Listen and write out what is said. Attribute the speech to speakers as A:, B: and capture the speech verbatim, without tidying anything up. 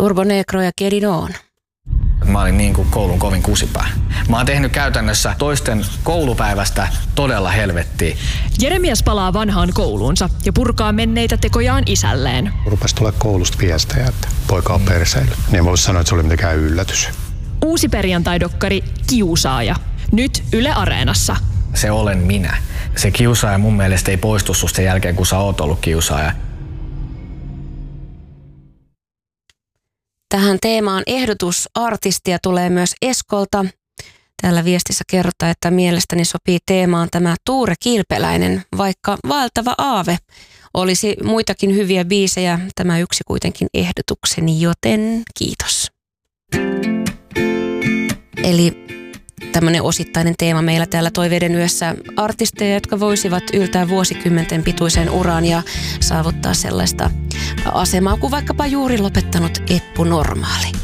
A: Turbo Negro ja Get It On.
B: Mä olin niin kuin koulun kovin kusipää. Mä oon tehnyt käytännössä toisten koulupäivästä todella helvettiä.
C: Jeremias palaa vanhaan kouluunsa ja purkaa menneitä tekojaan isälleen.
D: Rupesi tulee koulusta viestejä, että poika on perseillyt. Niin voisi sanoa, että se oli mitenkään yllätys.
C: Uusi perjantai-dokkari Kiusaaja. Nyt Yle Areenassa.
B: Se olen minä. Se kiusaaja mun mielestä ei poistu susta sen jälkeen, kun sä oot ollut kiusaaja.
A: Tähän teemaan ehdotusartistia tulee myös Eskolta. Täällä viestissä kerrotaan, että mielestäni sopii teemaan tämä Tuure Kilpeläinen, vaikka vaeltava aave. Olisi muitakin hyviä biisejä, tämä yksi kuitenkin ehdotukseni, joten kiitos. Eli tämmöinen osittainen teema meillä täällä Toiveiden yössä. Artisteja, jotka voisivat yltää vuosikymmenten pituiseen uraan ja saavuttaa sellaista asemaa kuin vaikkapa juuri lopettanut Eppu Normaali.